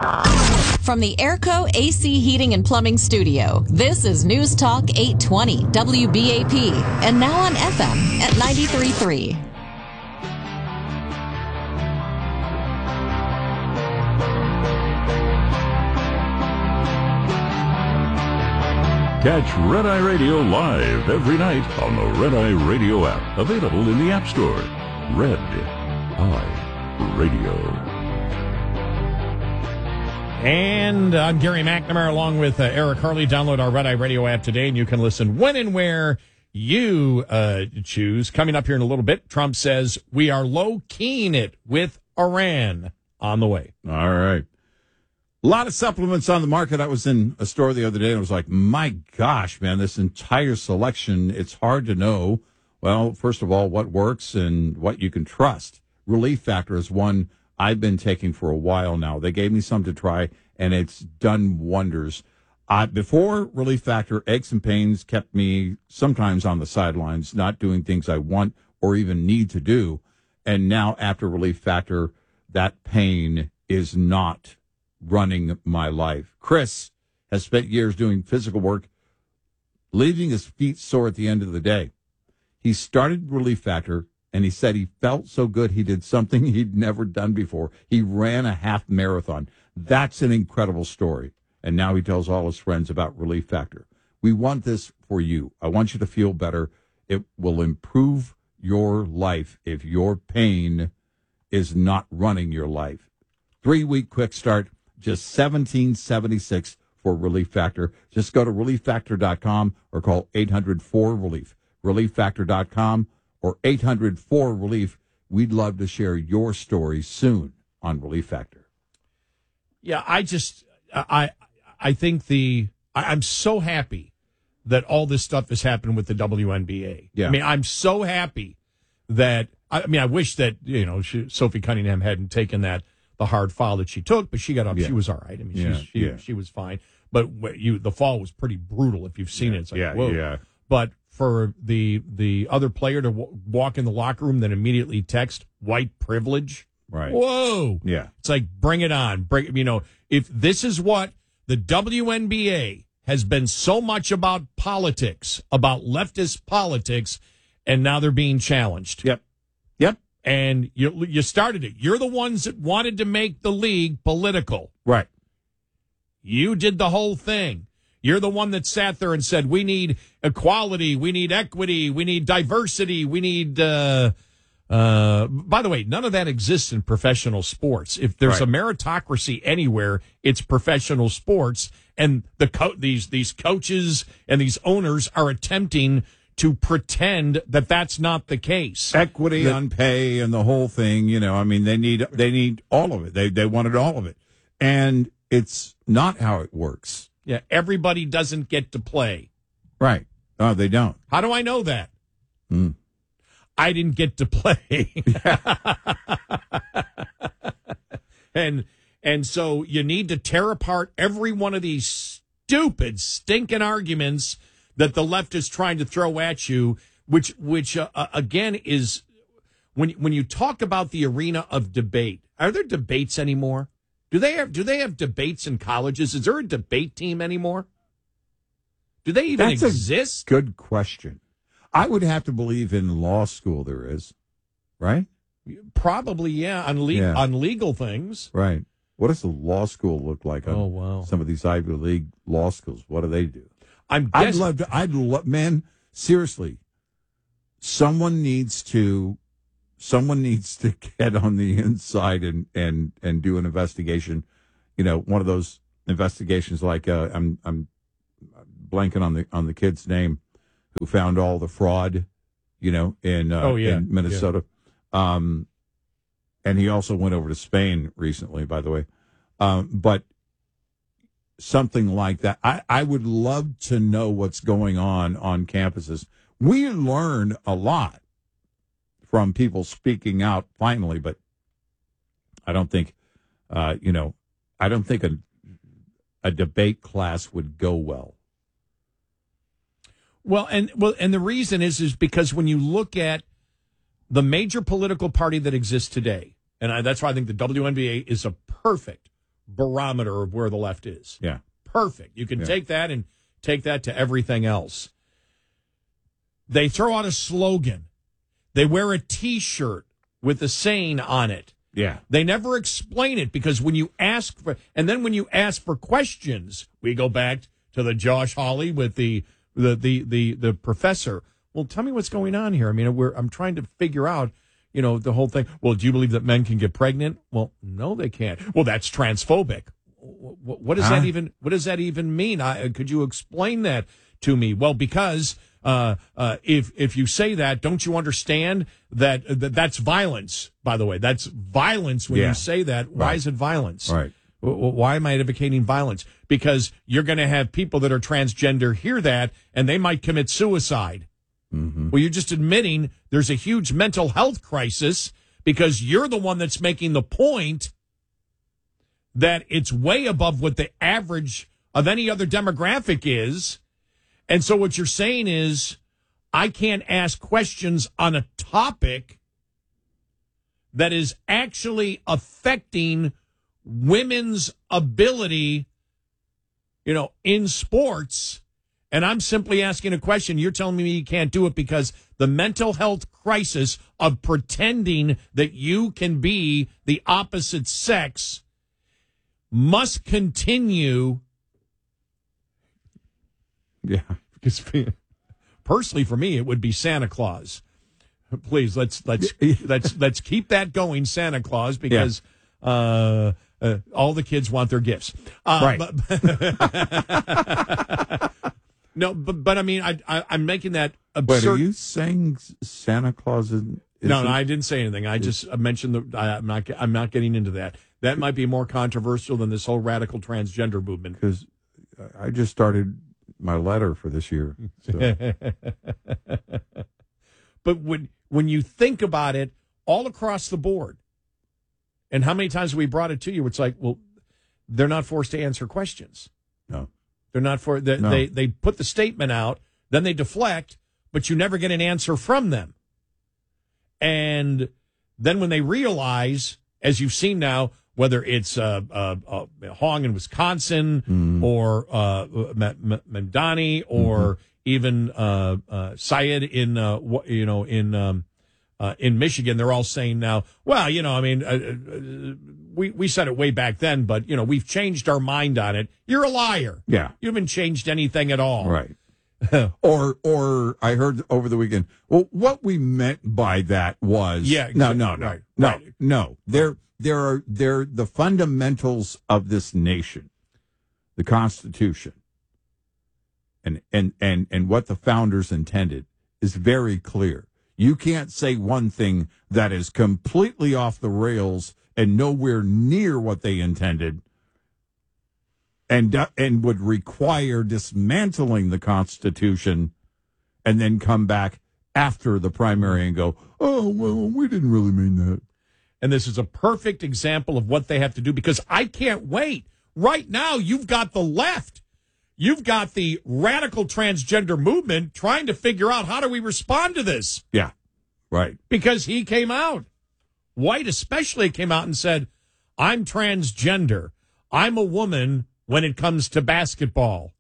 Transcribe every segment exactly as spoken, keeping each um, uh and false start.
From the Airco A C Heating and Plumbing Studio, this is News Talk eight twenty W B A P, and now on F M at ninety-three point three. Catch Red Eye Radio live every night on the Red Eye Radio app, available in the App Store. Red Eye Radio. And I'm Gary McNamara along with uh, Eric Harley. Download our Red Eye Radio app today, and you can listen when and where you uh, choose. Coming up here in a little bit, Trump says we are low-keying it with Iran on the way. All right. A lot of supplements on the market. I was in a store the other day, and I was like, my gosh, man, this entire selection, it's hard to know, well, first of all, what works and what you can trust. Relief Factor is one I've been taking for a while now. They gave me some to try, and it's done wonders. Uh, before Relief Factor, aches and pains kept me sometimes on the sidelines, not doing things I want or even need to do. And now, after Relief Factor, that pain is not running my life. Chris has spent years doing physical work, leaving his feet sore at the end of the day. He started Relief Factor, and he said he felt so good he did something he'd never done before. He ran a half marathon. That's an incredible story. And now he tells all his friends about Relief Factor. We want this for you. I want you to feel better. It will improve your life if your pain is not running your life. Three-week quick start. Just seventeen seventy-six for Relief Factor. Just go to relief factor dot com or call eight hundred four relief. relief factor dot com or eight hundred four relief. We'd love to share your story soon on Relief Factor. Yeah, I just, I I think the, I, I'm so happy that all this stuff has happened with the W N B A. Yeah. I mean, I'm so happy that, I mean, I wish that, you know, she, Sophie Cunningham hadn't taken that, the hard foul that she took, but she got up. Yeah. She was all right. I mean, yeah, she's, she yeah. she was fine. But what you the fall was pretty brutal. If you've seen yeah, it, it's like yeah, whoa. Yeah. But for the the other player to w- walk in the locker room, then immediately text white privilege. Right. Whoa. Yeah. It's like bring it on. Bring you know if this is what the W N B A has been so much about politics, about leftist politics, and now they're being challenged. Yep. Yep. And you you started it. You're the ones that wanted to make the league political. Right. You did the whole thing. You're the one that sat there and said, we need equality, we need equity, we need diversity, we need... Uh, uh, by the way, none of that exists in professional sports. If there's right. a meritocracy anywhere, it's professional sports. And the co- these these coaches and these owners are attempting to pretend that that's not the case. Equity the, on pay and the whole thing, you know, I mean, they need they need all of it. They they wanted all of it. And it's not how it works. Yeah, everybody doesn't get to play. Right. Oh, they don't. How do I know that? Mm. I didn't get to play. and and so you need to tear apart every one of these stupid, stinking arguments that the left is trying to throw at you, which, which uh, uh, again, is when when you talk about the arena of debate. Are there debates anymore? Do they have do they have debates in colleges? Is there a debate team anymore? Do they even That's exist? A good question. I would have to believe in law school there is, right? Probably, yeah, on, le- yeah. on legal things. Right. What does the law school look like on oh, wow. some of these Ivy League law schools? What do they do? I'm I'd guessing- love to, I'd love, man, seriously, someone needs to, someone needs to get on the inside and, and, and do an investigation. You know, one of those investigations like, uh, I'm, I'm blanking on the, on the kid's name who found all the fraud, you know, in, uh, oh, yeah. in Minnesota. Yeah. Um, and he also went over to Spain recently, by the way. Um, but something like that. I, I would love to know what's going on on campuses. We learn a lot from people speaking out finally, but I don't think, uh, you know, I don't think a, a debate class would go well. Well, and well, and the reason is is because when you look at the major political party that exists today, and I, that's why I think the W N B A is a perfect barometer of where the left is. Yeah. Perfect. You can Yeah. take that and take that to everything else. They throw out a slogan. They wear a T-shirt with a saying on it. Yeah. They never explain it because when you ask for, and then when you ask for questions, we go back to the Josh Hawley with the the the the, the professor. Well, tell me what's going on here. I mean, we're I'm trying to figure out, you know, the whole thing. Well, do you believe that men can get pregnant? Well, no, they can't. Well, that's transphobic. What, what does Huh? that even what does that even mean? I, could you explain that to me? Well, because uh, uh, if if you say that, don't you understand that, that that's violence? By the way, that's violence when Yeah. you say that. Why Right. is it violence? Right. W- w- Why am I advocating violence? Because you're going to have people that are transgender hear that and they might commit suicide. Mm-hmm. Well, you're just admitting there's a huge mental health crisis because you're the one that's making the point that it's way above what the average of any other demographic is. And so what you're saying is I can't ask questions on a topic that is actually affecting women's ability, you know, in sports. And I'm simply asking a question. You're telling me you can't do it because the mental health crisis of pretending that you can be the opposite sex must continue. Yeah. Because personally, for me, it would be Santa Claus. Please let's let's let's let's keep that going, Santa Claus, because uh, uh, all the kids want their gifts. Uh, Right. But, no, but but I mean, I, I I'm making that But absurd. are you saying Santa Claus is? no, no, I didn't say anything. I just mentioned the. I, I'm not. I'm not getting into that. That might be more controversial than this whole radical transgender movement. Because I just started my letter for this year. So. But when when you think about it, all across the board, and how many times have we brought it to you? It's like, well, they're not forced to answer questions. No. They're not for they, No. they they put the statement out, then they deflect, but you never get an answer from them. And then when they realize, as you've seen now, whether it's uh, uh, uh, Hong in Wisconsin Mm. or uh, M- M- Mamdani or Mm-hmm. even uh, uh, Syed in uh, wh- you know in um, uh, in Michigan, they're all saying now, well, you know, I mean, uh, uh, we we said it way back then, but you know, we've changed our mind on it. You're a liar. Yeah. You haven't changed anything at all. Right. or or I heard over the weekend. Well, what we meant by that was Yeah, no, exactly. no, no, Right, no, right. no. There there are there the fundamentals of this nation, the Constitution, and and and and what the founders intended is very clear. You can't say one thing that is completely off the rails and nowhere near what they intended, and uh, and would require dismantling the Constitution, and then come back after the primary and go, oh, well, we didn't really mean that. And this is a perfect example of what they have to do because I can't wait. Right now, you've got the left. You've got the radical transgender movement trying to figure out how do we respond to this Yeah, right. because he came out. White especially came out and said, I'm transgender. I'm a woman when it comes to basketball.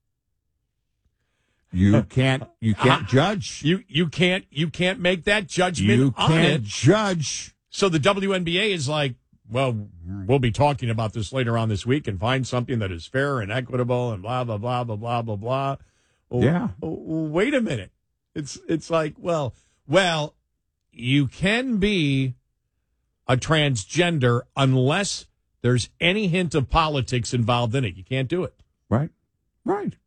You can't you can't judge. You you can't you can't make that judgment You on can't it. judge. So the W N B A is like, well, we'll be talking about this later on this week and find something that is fair and equitable and blah, blah, blah, blah, blah, blah, blah. Well, Yeah. well, wait a minute. It's it's like, well, well, you can be a transgender unless there's any hint of politics involved in it. You can't do it. Right, right.